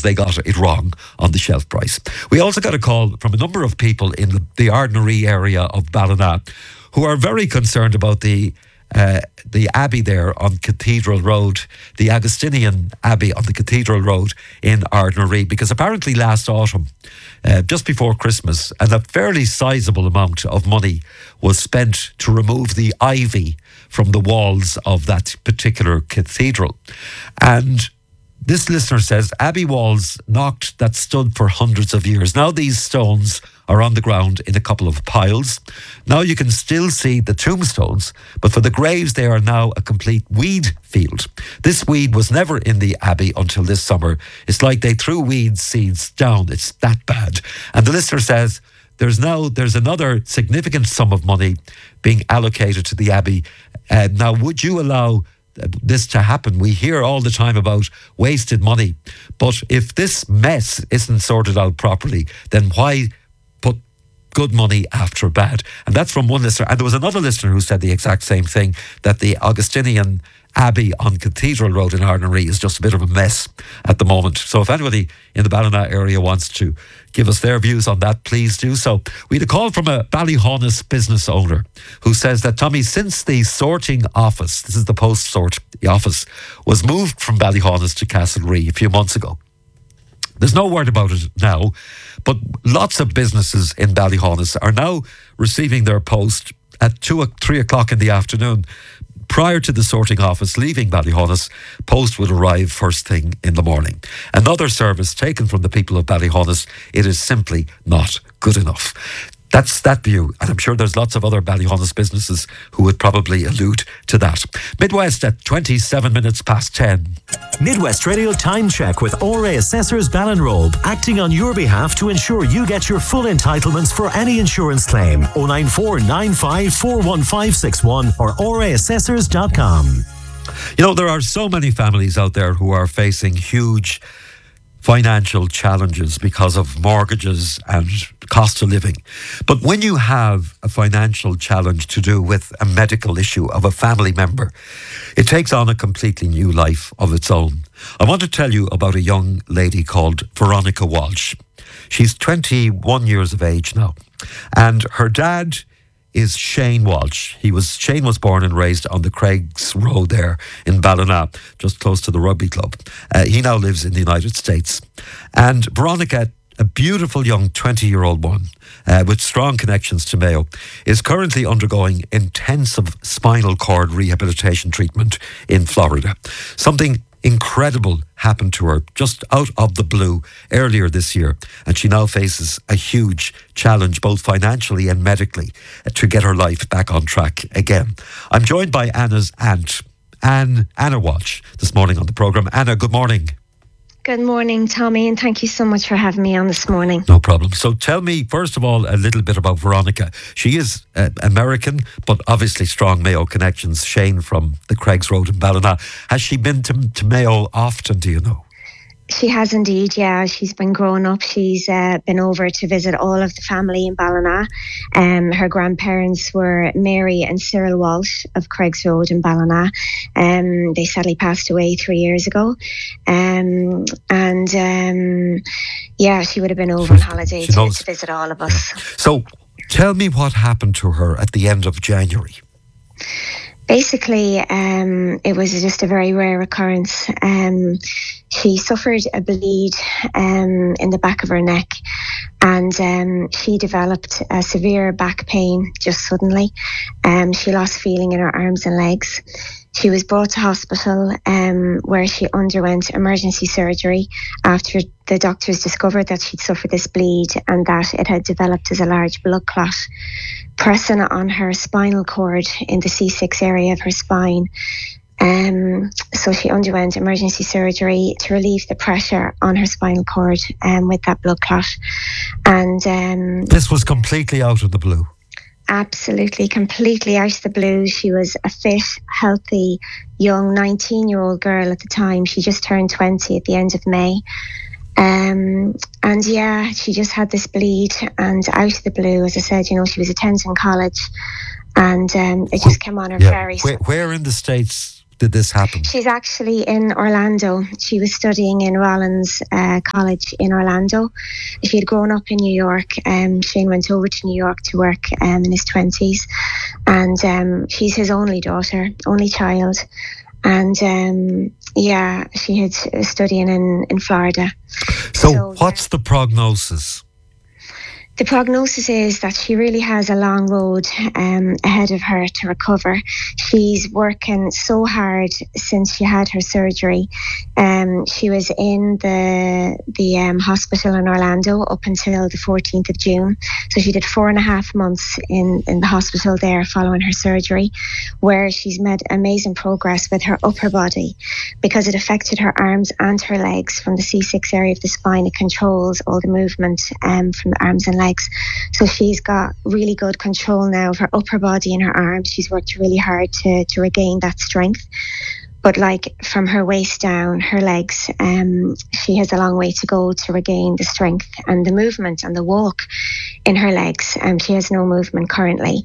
because they got it wrong on the shelf price. We also got a call from a number of people in the Ardnaree area of Ballina who are very concerned about the Abbey there on Cathedral Road, the Augustinian Abbey on the Cathedral Road in Ardnaree, because apparently last autumn, just before Christmas, and a fairly sizable amount of money was spent to remove the ivy from the walls of that particular cathedral. And this listener says, Abbey walls knocked that stood for hundreds of years. Now these stones are on the ground in a couple of piles. Now you can still see the tombstones, but for the graves they are now a complete weed field. This weed was never in the Abbey until this summer. It's like they threw weed seeds down. It's that bad. And the listener says, there's another significant sum of money being allocated to the Abbey. Now, would you allow this to happen? We hear all the time about wasted money, but if this mess isn't sorted out properly, then why put good money after bad? And that's from one listener. And there was another listener who said the exact same thing, that the Augustinian Abbey on Cathedral Road in Ardnaree is just a bit of a mess at the moment. So if anybody in the Ballina area wants to give us their views on that, please do so. We had a call from a Ballyhaunis business owner who says that, Tommy, since the sorting office, this is the post-sort office, was moved from Ballyhaunis to Castlerea a few months ago, there's no word about it now, but lots of businesses in Ballyhaunis are now receiving their post at 3 o'clock in the afternoon. Prior to the sorting office leaving Ballyhaunis, post would arrive first thing in the morning. Another service taken from the people of Ballyhaunis, it is simply not good enough. That's that view, and I'm sure there's lots of other Ballyhaunis businesses who would probably allude to that. Midwest at 27 minutes past 10. Midwest Radio Time Check with RA Assessors Ballinrobe, acting on your behalf to ensure you get your full entitlements for any insurance claim. 094 95 41561 or raassessors.com. You know, there are so many families out there who are facing huge financial challenges because of mortgages and cost of living. But when you have a financial challenge to do with a medical issue of a family member, it takes on a completely new life of its own. I want to tell you about a young lady called Veronica Walsh. She's 21 years of age now, and her dad is Shane Walsh. Shane was born and raised on the Craigs Road there in Ballina, just close to the rugby club. He now lives in the United States. And Veronica, a beautiful young 20-year-old woman with strong connections to Mayo, is currently undergoing intensive spinal cord rehabilitation treatment in Florida. Something incredible happened to her just out of the blue earlier this year, and she now faces a huge challenge both financially and medically to get her life back on track again. I'm joined by Anna's aunt, Anna Walsh, this morning on the programme. Anna, good morning. Good morning, Tommy, and thank you so much for having me on this morning. No problem. So tell me, first of all, a little bit about Veronica. She is American, but obviously strong Mayo connections. Shane from the Craigs Road in Ballina. Has she been to Mayo often, do you know? She has indeed, yeah. She's been growing up. She's been over to visit all of the family in Ballina. Her grandparents were Mary and Cyril Walsh of Craigs Road in Ballina. They sadly passed away 3 years ago. Yeah, she would have been over on holiday to visit all of us. Yeah. So tell me what happened to her at the end of January. Basically, it was just a very rare occurrence. She suffered a bleed in the back of her neck, and she developed a severe back pain just suddenly. She lost feeling in her arms and legs. She was brought to hospital where she underwent emergency surgery after the doctors discovered that she'd suffered this bleed and that it had developed as a large blood clot, pressing on her spinal cord in the C6 area of her spine. So she underwent emergency surgery to relieve the pressure on her spinal cord with that blood clot. And this was completely out of the blue. Absolutely, completely out of the blue. She was a fit, healthy, young 19-year-old girl at the time. She just turned 20 at the end of May. And yeah, she just had this bleed, and out of the blue, as I said, you know, she was attending college, and it just came on her very... Where in the States did this happen? She's actually in Orlando. She was studying in Rollins College in Orlando. She had grown up in New York. Shane went over to New York to work in his 20s. And she's his only daughter, only child. And she had studying in Florida. So what's the prognosis? The prognosis is that she really has a long road ahead of her to recover. She's working so hard since she had her surgery. She was in the hospital in Orlando up until the 14th of June. So she did 4.5 months in the hospital there following her surgery, where she's made amazing progress with her upper body because it affected her arms and her legs. From the C6 area of the spine, it controls all the movement from the arms and legs. So she's got really good control now of her upper body and her arms. She's worked really hard to regain that strength. But like from her waist down, her legs, she has a long way to go to regain the strength and the movement and the walk in her legs. She has no movement currently.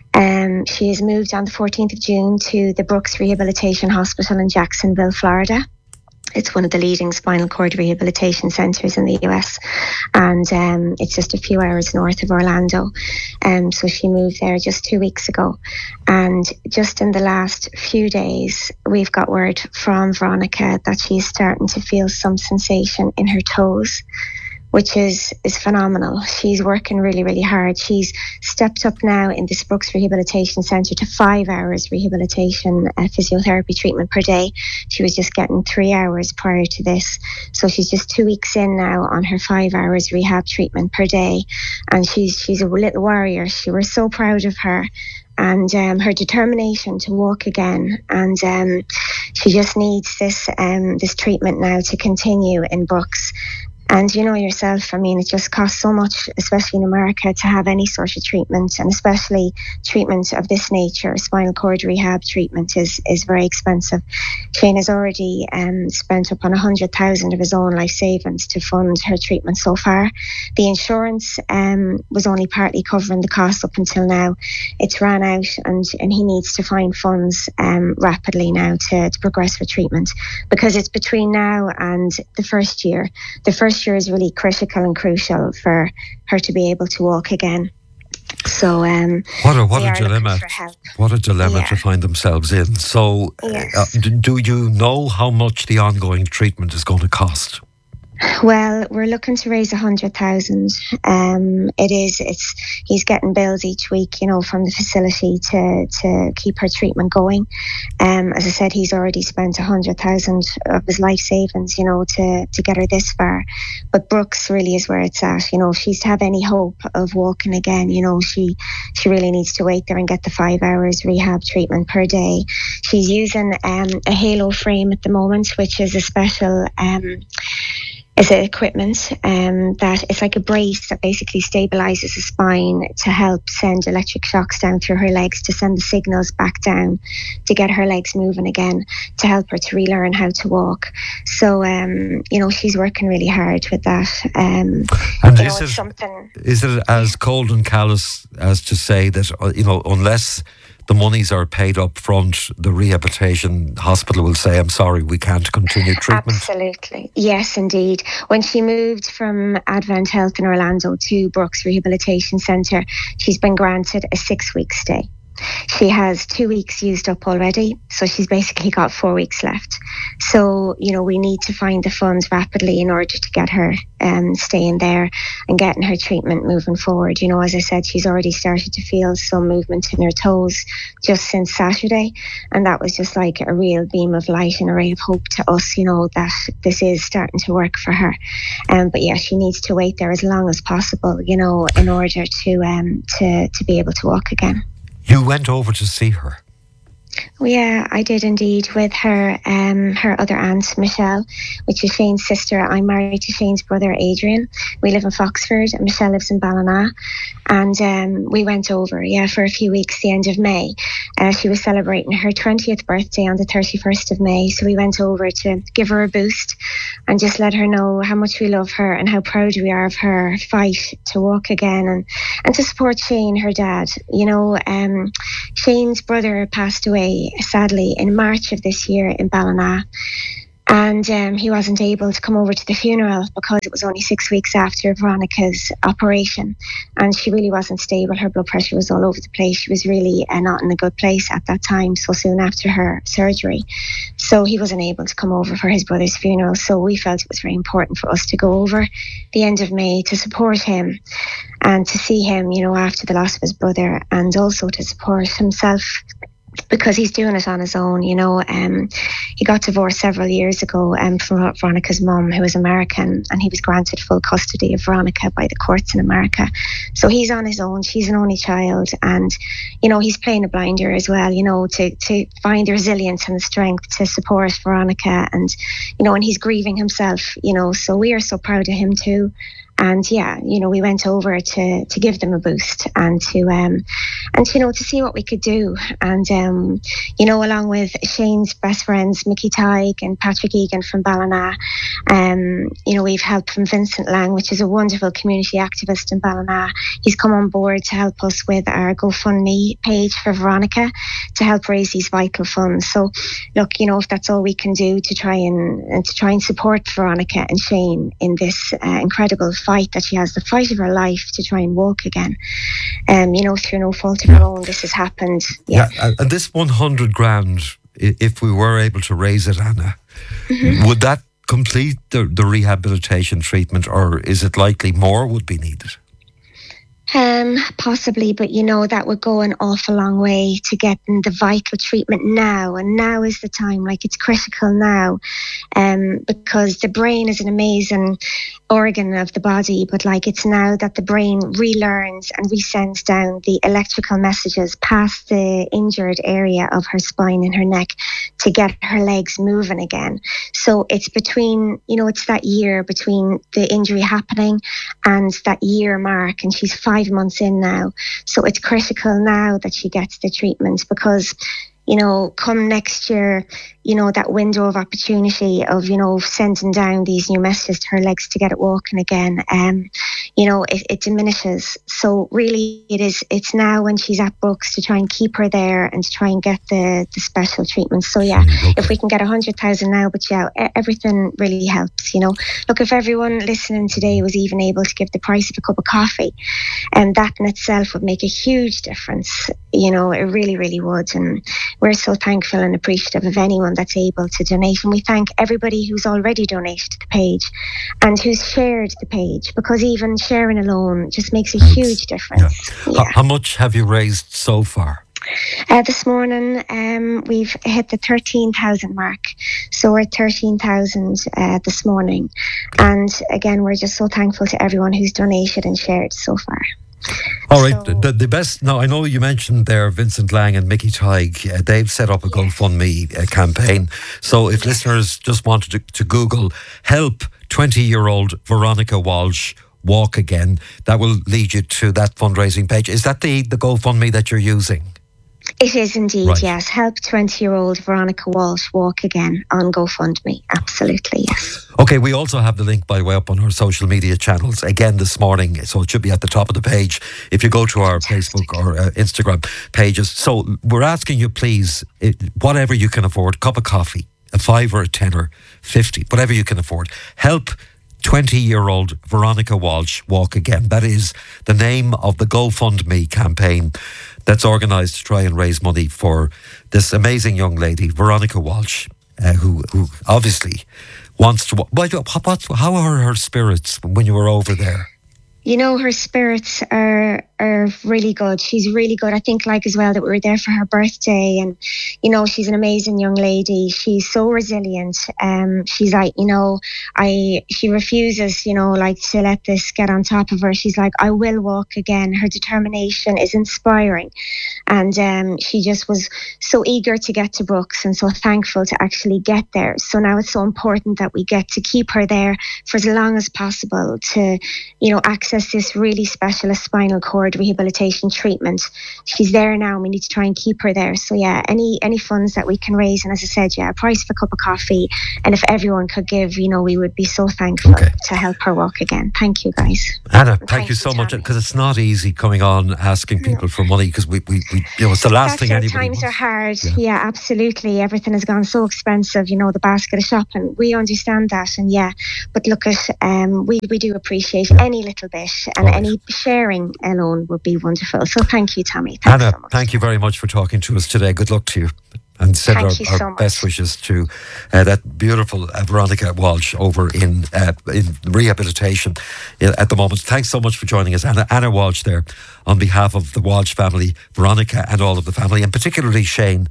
She has moved on the 14th of June to the Brooks Rehabilitation Hospital in Jacksonville, Florida. It's one of the leading spinal cord rehabilitation centres in the US, and it's just a few hours north of Orlando. So she moved there just 2 weeks ago, and just in the last few days, we've got word from Veronica that she's starting to feel some sensation in her toes, which is phenomenal. She's working really, really hard. She's stepped up now in this Brooks Rehabilitation Centre to 5 hours rehabilitation physiotherapy treatment per day. She was just getting 3 hours prior to this. So she's just 2 weeks in now on her 5 hours rehab treatment per day. And she's a little warrior. We're so proud of her. And her determination to walk again. And she just needs this treatment now to continue in Brooks. And you know yourself, I mean, it just costs so much, especially in America, to have any sort of treatment, and especially treatment of this nature. Spinal cord rehab treatment is very expensive. Shane has already spent up on 100,000 of his own life savings to fund her treatment so far. The insurance was only partly covering the cost up until now. It's ran out, and he needs to find funds rapidly now to progress with treatment, because it's between now and the first year. The first year is really critical and crucial for her to be able to walk again. So what a dilemma! What a dilemma to find themselves in. So, yes. Do you know how much the ongoing treatment is going to cost? Well, we're looking to raise 100,000. He's getting bills each week, you know, from the facility to keep her treatment going. As I said, he's already spent 100,000 of his life savings, you know, to get her this far. But Brooks really is where it's at. You know, if she's to have any hope of walking again, you know, she really needs to wait there and get the 5 hours rehab treatment per day. She's using a Halo frame at the moment, which is a special is equipment that it's like a brace that basically stabilizes the spine to help send electric shocks down through her legs to send the signals back down to get her legs moving again, to help her to relearn how to walk. So you know, she's working really hard with that. And is it as cold and callous as to say that, you know, unless the monies are paid up front, the rehabilitation hospital will say, I'm sorry, we can't continue treatment? Absolutely. Yes, indeed. When she moved from Advent Health in Orlando to Brooks Rehabilitation Centre, she's been granted a 6-week stay. She has 2 weeks used up already, so she's basically got 4 weeks left. So, you know, we need to find the funds rapidly in order to get her staying there and getting her treatment moving forward. You know, as I said, she's already started to feel some movement in her toes just since Saturday, and that was just like a real beam of light and a ray of hope to us, you know, that this is starting to work for her. But yeah, she needs to wait there as long as possible, you know, in order to be able to walk again. You went over to see her? Yeah, I did indeed, with her other aunt, Michelle, which is Shane's sister. I'm married to Shane's brother, Adrian. We live in Foxford, and Michelle lives in Ballina. And we went over, for a few weeks, the end of May. She was celebrating her 20th birthday on the 31st of May. So we went over to give her a boost and just let her know how much we love her and how proud we are of her fight to walk again, and to support Shane, her dad. Shane's brother passed away, sadly, in March of this year in Ballina. And he wasn't able to come over to the funeral because it was only 6 weeks after Veronica's operation. And she really wasn't stable. Her blood pressure was all over the place. She was really not in a good place at that time, so soon after her surgery. So he wasn't able to come over for his brother's funeral. So we felt it was very important for us to go over the end of May to support him and to see him, after the loss of his brother, and also to support himself, because he's doing it on his own. He got divorced several years ago from Veronica's mum, who was American, and he was granted full custody of Veronica by the courts in America. So he's on his own. She's an only child, and he's playing a blinder as well, to find the resilience and the strength to support Veronica, and he's grieving himself, so we are so proud of him too. And we went over to give them a boost and to see what we could do. And, along with Shane's best friends, Mickey Tighe and Patrick Egan from Ballina, we've help from Vincent Lang, which is a wonderful community activist in Ballina. He's come on board to help us with our GoFundMe page for Veronica to help raise these vital funds. So, look, if that's all we can do to try and support Veronica and Shane in this incredible fight that she has, the fight of her life to try and walk again, through no fault of her own, this has happened. And this 100 grand, if we were able to raise it, Anna, would that complete the rehabilitation treatment, or is it likely more would be needed? Possibly, but that would go an awful long way to getting the vital treatment now, and now is the time. It's critical now, because the brain is an amazing organ of the body, but it's now that the brain relearns and resends down the electrical messages past the injured area of her spine and her neck to get her legs moving again. So it's between, it's that year between the injury happening and that year mark, and she's 5 months in now. So it's critical now that she gets the treatment, because come next year, that window of opportunity of, sending down these new messages to her legs to get it walking again, it diminishes. So really it's now when she's at Brooks to try and keep her there and to try and get the special treatment. So if we can get 100,000 now, but everything really helps, Look, if everyone listening today was even able to give the price of a cup of coffee, and that in itself would make a huge difference, it really, really would. And we're so thankful and appreciative of anyone that's able to donate. And we thank everybody who's already donated to the page and who's shared the page, because even sharing alone just makes a huge difference. How much have you raised so far? This morning we've hit the 13,000 mark, so we're at 13,000 this morning. And again, we're just so thankful to everyone who's donated and shared so far. All right, the best. Now, I know you mentioned there Vincent Lang and Mickey Tighe. They've set up a GoFundMe campaign. So if listeners just wanted to Google help 20-year-old Veronica Walsh walk again, that will lead you to that fundraising page. Is that the GoFundMe that you're using? It is indeed, right. Yes. Help 20-year-old Veronica Walsh walk again on GoFundMe. Absolutely, yes. Okay, we also have the link, by the way, up on our social media channels again this morning. So it should be at the top of the page if you go to our Facebook or Instagram pages. So we're asking you, please, whatever you can afford, cup of coffee, a $5 or a $10 or $50, whatever you can afford, help 20-year-old Veronica Walsh walk again. That is the name of the GoFundMe campaign that's organised to try and raise money for this amazing young lady, Veronica Walsh, who obviously wants to... How are her spirits when you were over there? Her spirits are really good. She's really good. I think as well that we were there for her birthday, and she's an amazing young lady. She's so resilient. She's she refuses, to let this get on top of her. She's like, I will walk again. Her determination is inspiring, and she just was so eager to get to Brooks and so thankful to actually get there. So now it's so important that we get to keep her there for as long as possible to access this really specialist spinal cord deferred rehabilitation treatment. She's there now, and we need to try and keep her there. So yeah, any funds that we can raise, and as I said, a price for a cup of coffee, and if everyone could give, we would be so thankful to help her walk again. Thank you, guys. Anna, thank you so much, because it's not easy coming on asking people for money, because we it's the last thing anybody times wants. Are hard. Yeah, absolutely. Everything has gone so expensive, the basket of shopping. We understand that, and but look we do appreciate any little bit, and any sharing alone would be wonderful. So thank you, Tommy. Thanks Anna, so much. thank you very much for talking to us today. Good luck to you. And send our best wishes to that beautiful Veronica Walsh over in rehabilitation at the moment. Thanks so much for joining us, Anna Walsh, there on behalf of the Walsh family, Veronica and all of the family, and particularly Shane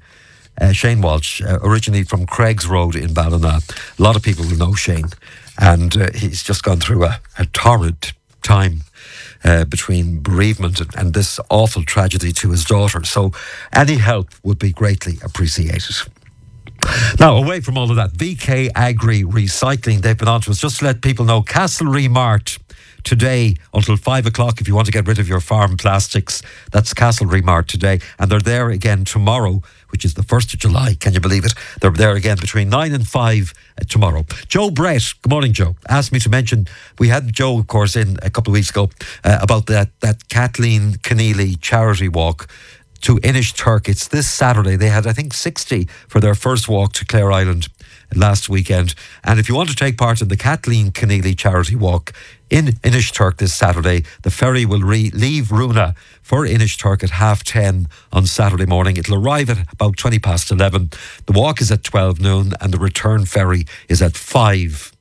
Walsh, originally from Craig's Road in Ballina. A lot of people will know Shane, and he's just gone through a torrid time between bereavement and this awful tragedy to his daughter. So any help would be greatly appreciated. Now, away from all of that, VK Agri Recycling, they've been on to us just to let people know, Castlereagh Mart today until 5 o'clock if you want to get rid of your farm plastics. That's Castlereagh Mart today, and they're there again tomorrow, which is the 1st of July. Can you believe it? They're there again between 9 and 5 tomorrow. Joe Brett, good morning, Joe, asked me to mention, we had Joe, of course, in a couple of weeks ago about that Kathleen Keneally charity walk to Inishturk. It's this Saturday. They had, I think, 60 for their first walk to Clare Island last weekend. And if you want to take part in the Kathleen Keneally charity walk in Inishturk this Saturday, the ferry will leave Roona for Inishturk at 10:30 on Saturday morning. It'll arrive at about 11:20. The walk is at 12 noon and the return ferry is at 5.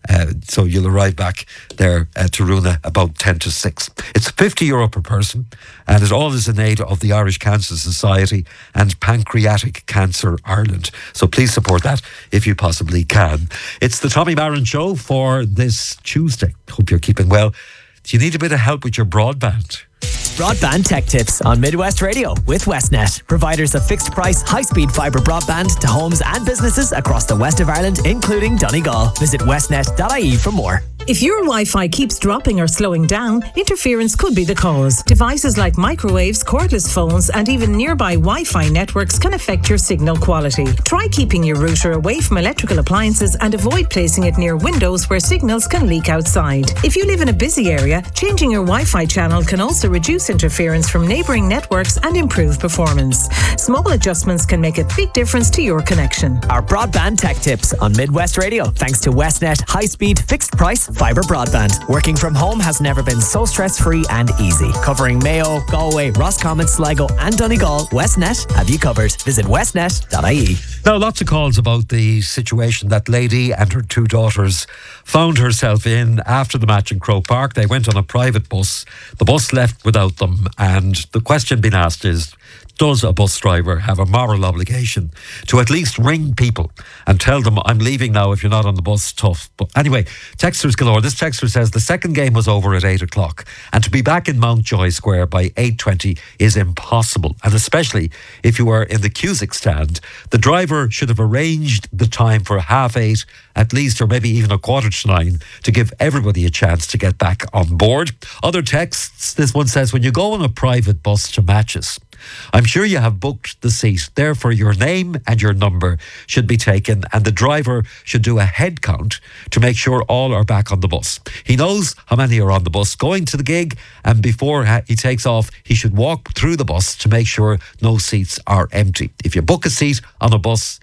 So you'll arrive back there to Roona about 10 to 6. It's €50 per person, and it all is in aid of the Irish Cancer Society and Pancreatic Cancer Ireland. So please support that if you possibly can. It's the Tommy Marin Show for this Tuesday. Hope you're keeping well. Do you need a bit of help with your broadband? Broadband Tech Tips on Midwest Radio with Westnet, providers of fixed price, high-speed fibre broadband to homes and businesses across the west of Ireland, including Donegal. Visit westnet.ie for more. If your Wi-Fi keeps dropping or slowing down, interference could be the cause. Devices like microwaves, cordless phones, and even nearby Wi-Fi networks can affect your signal quality. Try keeping your router away from electrical appliances and avoid placing it near windows where signals can leak outside. If you live in a busy area, changing your Wi-Fi channel can also reduce interference from neighbouring networks and improve performance. Small adjustments can make a big difference to your connection. Our Broadband Tech Tips on Midwest Radio, thanks to Westnet high-speed, fixed-price fibre broadband. Working from home has never been so stress-free and easy. Covering Mayo, Galway, Roscommon, Sligo and Donegal, Westnet have you covered. Visit westnet.ie. Now, lots of calls about the situation that lady and her two daughters found herself in after the match in Croke Park. They went on a private bus. The bus left without them, and the question being asked is, does a bus driver have a moral obligation to at least ring people and tell them, I'm leaving now, if you're not on the bus, tough. But anyway, texters galore. This texter says the second game was over at 8 o'clock and to be back in Mountjoy Square by 8:20 is impossible. And especially if you were in the Cusick stand, the driver should have arranged the time for 8:30 at least, or maybe even 8:45 to give everybody a chance to get back on board. Other texts, this one says, when you go on a private bus to matches, I'm sure you have booked the seat. Therefore, your name and your number should be taken and the driver should do a head count to make sure all are back on the bus. He knows how many are on the bus going to the gig, and before he takes off, he should walk through the bus to make sure no seats are empty. If you book a seat on a bus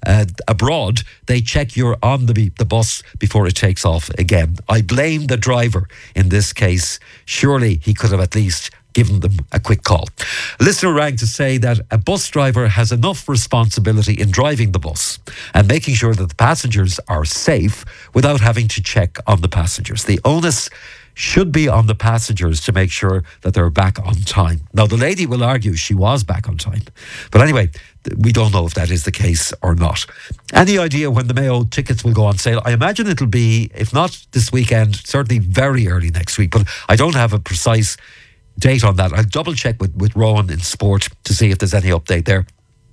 abroad, they check you're on the bus before it takes off again. I blame the driver in this case. Surely he could have at least given them a quick call. A listener rang to say that a bus driver has enough responsibility in driving the bus and making sure that the passengers are safe without having to check on the passengers. The onus should be on the passengers to make sure that they're back on time. Now, the lady will argue she was back on time. But anyway, we don't know if that is the case or not. Any idea when the Mayo tickets will go on sale? I imagine it'll be, if not this weekend, certainly very early next week. But I don't have a precise date on that. I'll double check with Rowan in Sport to see if there's any update there.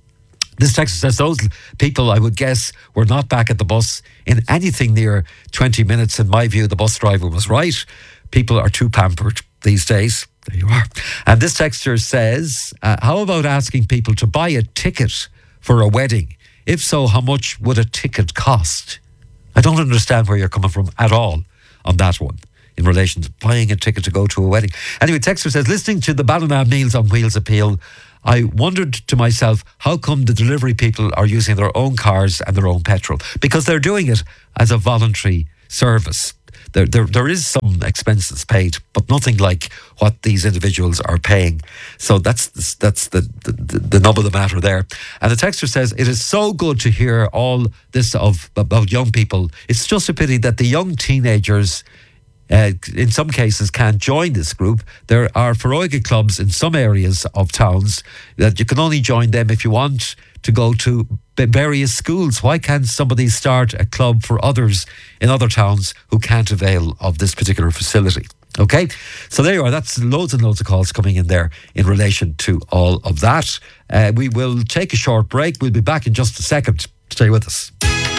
This text says those people, I would guess, were not back at the bus in anything near 20 minutes. In my view, the bus driver was right. People are too pampered. these days. There you are. And this texter says, how about asking people to buy a ticket for a wedding? If so, how much would a ticket cost? I don't understand where you're coming from at all on that one in relation to buying a ticket to go to a wedding. Anyway, texter says, listening to the Ballina Meals on Wheels appeal, I wondered to myself, how come the delivery people are using their own cars and their own petrol? Because they're doing it as a voluntary service. There is some expenses paid, but nothing like what these individuals are paying. So that's the nub of the matter there. And the texter says, it is so good to hear all this about young people. It's just a pity that the young teenagers in some cases can't join this group. There are Feroiga clubs in some areas of towns that you can only join them if you want to go to various schools. Why can't somebody start a club for others in other towns who can't avail of this particular facility? Okay, so there you are. That's loads and loads of calls coming in there in relation to all of that. We will take a short break. We'll be back in just a second. Stay with us.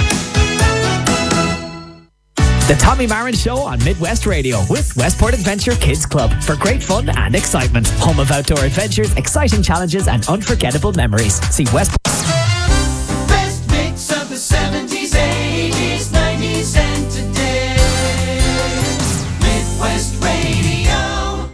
The Tommy Marin Show on Midwest Radio with Westport Adventure Kids Club for great fun and excitement. Home of outdoor adventures, exciting challenges and unforgettable memories. See Westport. Best mix of the 70s, 80s, 90s and today. Midwest Radio.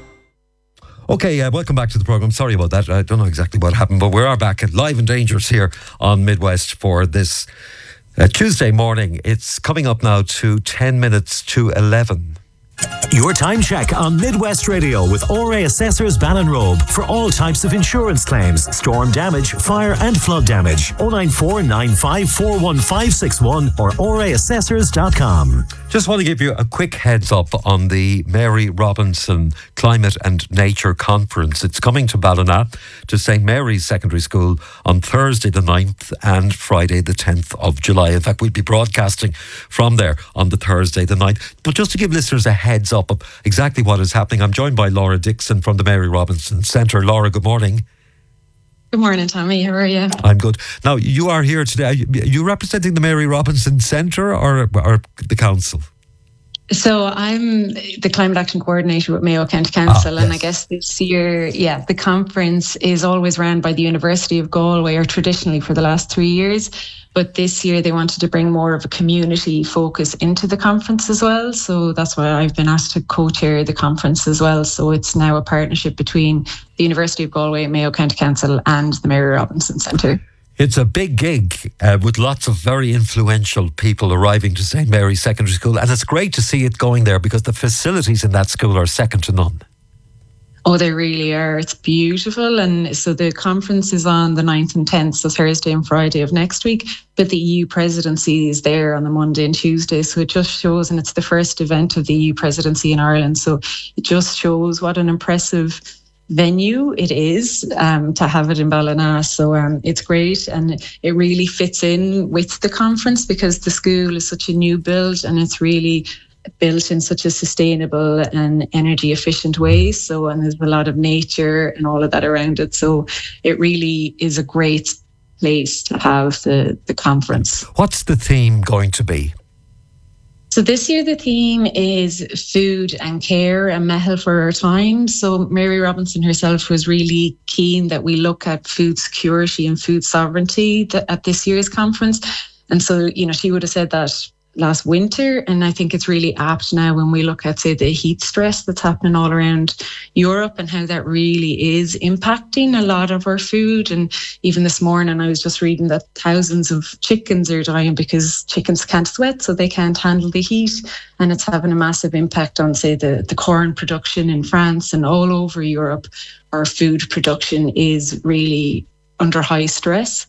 Okay, welcome back to the programme. Sorry about that. I don't know exactly what happened, but we are back at Live and Dangerous here on Midwest for this Tuesday morning. It's coming up now to 10 minutes to 11. Your time check on Midwest Radio with ORA Assessors Ballinrobe for all types of insurance claims, storm damage, fire and flood damage. 094 95 41561 or oraassessors.com. Just want to give you a quick heads up on the Mary Robinson Climate and Nature Conference. It's coming to Ballina, to St. Mary's Secondary School on Thursday the 9th and Friday the 10th of July. In fact, we'll be broadcasting from there on the Thursday the 9th. But just to give listeners a heads up of exactly what is happening, I'm joined by Laura Dixon from the Mary Robinson Centre. Laura, good morning. Good morning, Tommy. How are you? I'm good. Now, you are here today. Are you representing the Mary Robinson Centre or the council? So I'm the Climate Action Coordinator with Mayo County Council, and yes. I guess this year, the conference is always run by the University of Galway, or traditionally for the last 3 years. But this year they wanted to bring more of a community focus into the conference as well. So that's why I've been asked to co-chair the conference as well. So it's now a partnership between the University of Galway, Mayo County Council and the Mary Robinson Centre. It's a big gig with lots of very influential people arriving to St. Mary's Secondary School. And it's great to see it going there because the facilities in that school are second to none. Oh, they really are. It's beautiful. And so the conference is on the 9th and 10th, so Thursday and Friday of next week. But the EU presidency is there on the Monday and Tuesday. So it just shows, and it's the first event of the EU presidency in Ireland. So it just shows what an impressive venue it is to have it in Ballina. So it's great, and it really fits in with the conference because the school is such a new build and it's really built in such a sustainable and energy efficient way. So, and there's a lot of nature and all of that around it. So it really is a great place to have the conference. What's the theme going to be? So this year the theme is food and care and Mehel for our time. So Mary Robinson herself was really keen that we look at food security and food sovereignty at this year's conference. And so, she would have said that last winter, and I think it's really apt now when we look at, say, the heat stress that's happening all around Europe and how that really is impacting a lot of our food. And even this morning I was just reading that thousands of chickens are dying because chickens can't sweat, so they can't handle the heat, and it's having a massive impact on, say, the corn production in France and all over Europe. Our food production is really under high stress.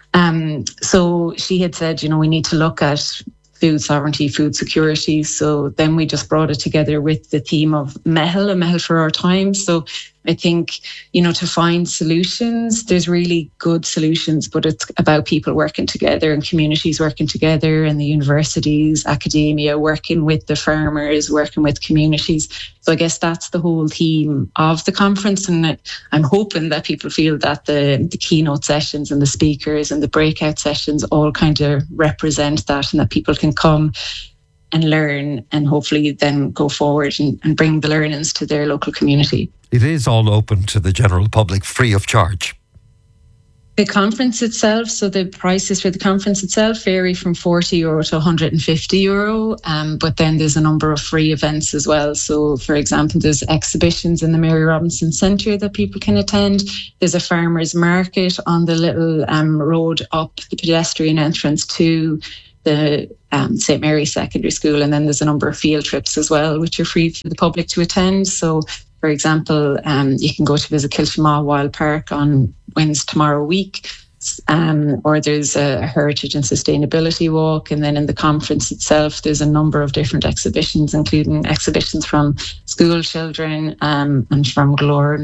So she had said, we need to look at food sovereignty, food security. So then we just brought it together with the theme of Mehel, a Mehel for our time. So I think, to find solutions, there's really good solutions, but it's about people working together and communities working together and the universities, academia, working with the farmers, working with communities. So I guess that's the whole theme of the conference. And I'm hoping that people feel that the keynote sessions and the speakers and the breakout sessions all kind of represent that, and that people can come and learn, and hopefully then go forward and bring the learnings to their local community. It is all open to the general public, free of charge. The conference itself, so the prices for the conference itself vary from €40 to €150, but then there's a number of free events as well. So, for example, there's exhibitions in the Mary Robinson Centre that people can attend. There's a farmers market on the little road up the pedestrian entrance to the St. Mary's Secondary School, and then there's a number of field trips as well, which are free for the public to attend. So, for example, you can go to visit Kiltimagh Wild Park on Wednesday tomorrow week, or there's a heritage and sustainability walk. And then in the conference itself, there's a number of different exhibitions, including exhibitions from school children and from Glór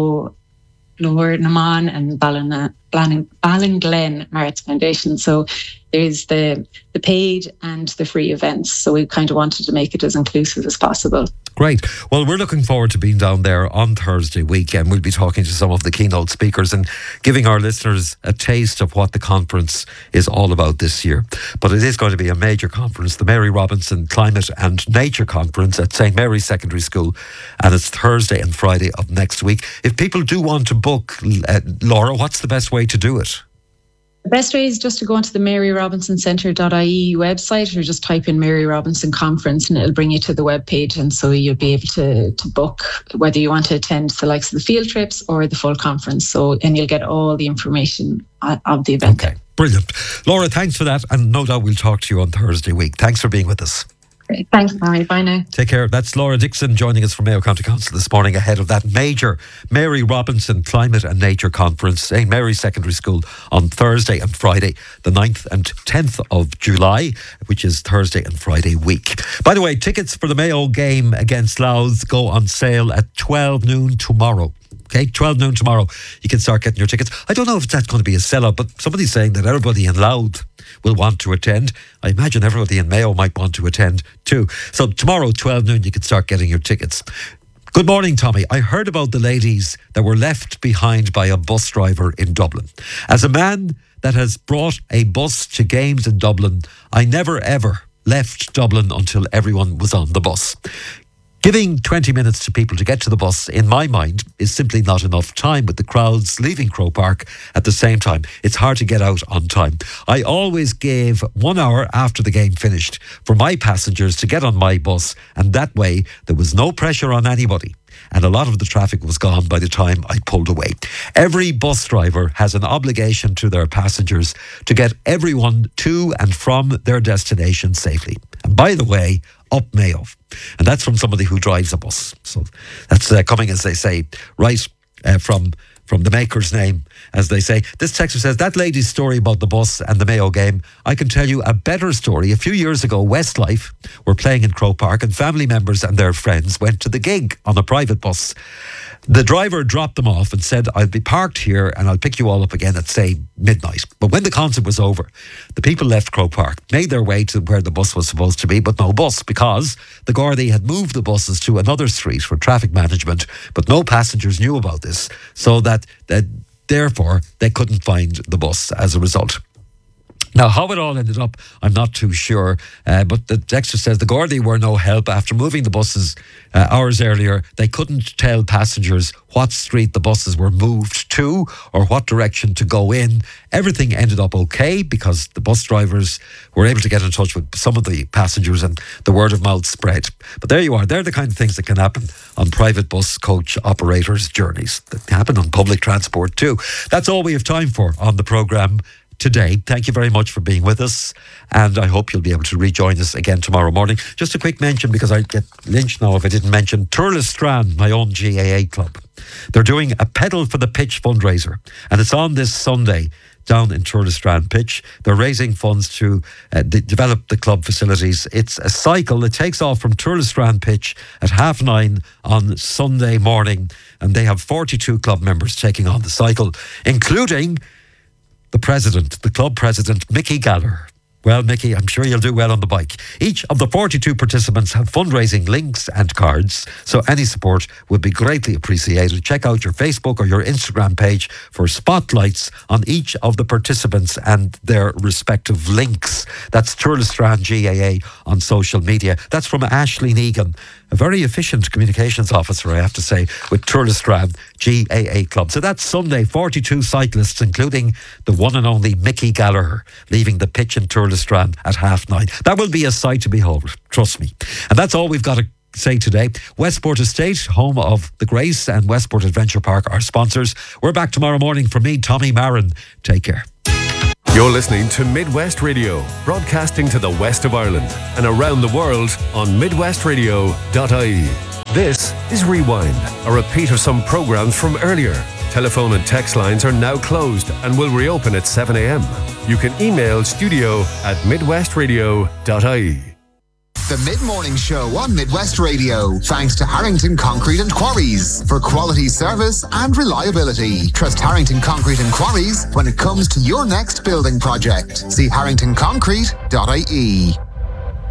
Naman and Ballinglen Arts Foundation. So there's the paid and the free events. So we kind of wanted to make it as inclusive as possible. Great. Well, we're looking forward to being down there on Thursday weekend. We'll be talking to some of the keynote speakers and giving our listeners a taste of what the conference is all about this year. But it is going to be a major conference, the Mary Robinson Climate and Nature Conference at St. Mary's Secondary School, and it's Thursday and Friday of next week. If people do want to book, Laura, what's the best way to do it? The best way is just to go onto the maryrobinsoncenter.ie website, or just type in Mary Robinson Conference and it'll bring you to the webpage. And so you'll be able to book whether you want to attend the likes of the field trips or the full conference. So, and you'll get all the information of the event. Okay, brilliant. Laura, thanks for that. And no doubt we'll talk to you on Thursday week. Thanks for being with us. Great. Thanks, Mary. Bye now. Take care. That's Laura Dixon joining us from Mayo County Council this morning ahead of that major Mary Robinson Climate and Nature Conference, St. Mary's Secondary School, on Thursday and Friday, the 9th and 10th of July, which is Thursday and Friday week. By the way, tickets for the Mayo game against Louth go on sale at 12 noon tomorrow. Okay, 12 noon tomorrow. You can start getting your tickets. I don't know if that's going to be a sellout, but somebody's saying that everybody in Louth will want to attend. I imagine everybody in Mayo might want to attend too. So tomorrow, 12 noon, you can start getting your tickets. Good morning, Tommy. I heard about the ladies that were left behind by a bus driver in Dublin. As a man that has brought a bus to games in Dublin, I never ever left Dublin until everyone was on the bus. Giving 20 minutes to people to get to the bus, in my mind, is simply not enough time with the crowds leaving Croke Park at the same time. It's hard to get out on time. I always gave 1 hour after the game finished for my passengers to get on my bus, and that way there was no pressure on anybody. And a lot of the traffic was gone by the time I pulled away. Every bus driver has an obligation to their passengers to get everyone to and from their destination safely. And by the way, up Mayo. And that's from somebody who drives a bus. So that's coming, as they say, right from the maker's name, as they say. This texter says, that lady's story about the bus and the Mayo game, I can tell you a better story. A few years ago, Westlife were playing in Croke Park and family members and their friends went to the gig on a private bus. The driver dropped them off and said, I'll be parked here and I'll pick you all up again at, say, midnight. But when the concert was over, the people left Croke Park, made their way to where the bus was supposed to be, but no bus, because the Gardaí had moved the buses to another street for traffic management, but no passengers knew about this, so that therefore they couldn't find the bus as a result. Now, how it all ended up, I'm not too sure. But the texter says the Gardaí were no help. After moving the buses hours earlier, they couldn't tell passengers what street the buses were moved to or what direction to go in. Everything ended up okay because the bus drivers were able to get in touch with some of the passengers and the word of mouth spread. But there you are. They're the kind of things that can happen on private bus coach operators' journeys. That happen on public transport too. That's all we have time for on the programme today. Thank you very much for being with us, and I hope you'll be able to rejoin us again tomorrow morning. Just a quick mention, because I'd get lynched now if I didn't mention Turlestrand, my own GAA club. They're doing a Pedal for the Pitch fundraiser, and it's on this Sunday down in Turlestrand Pitch. They're raising funds to develop the club facilities. It's a cycle. It takes off from Turlestrand Pitch at 9:30 on Sunday morning, and they have 42 club members taking on the cycle, including the club president, Mickey Galler. Well, Mickey, I'm sure you'll do well on the bike. Each of the 42 participants have fundraising links and cards, so any support would be greatly appreciated. Check out your Facebook or your Instagram page for spotlights on each of the participants and their respective links. That's Turlestrand GAA on social media. That's from Ashley Negan, a very efficient communications officer, I have to say, with Turlestrand GAA Club. So that's Sunday, 42 cyclists, including the one and only Mickey Gallagher, leaving the pitch in Turlestrand at 9:30. That will be a sight to behold, trust me. And that's all we've got to say today. Westport Estate, home of the Grace and Westport Adventure Park, are sponsors. We're back tomorrow morning. For me, Tommy Marin. Take care. You're listening to Midwest Radio, broadcasting to the west of Ireland and around the world on midwestradio.ie. This is Rewind, a repeat of some programs from earlier. Telephone and text lines are now closed and will reopen at 7 a.m. You can email studio@midwestradio.ie. The Mid-Morning Show on Midwest Radio. Thanks to Harrington Concrete and Quarries for quality service and reliability. Trust Harrington Concrete and Quarries when it comes to your next building project. See harringtonconcrete.ie.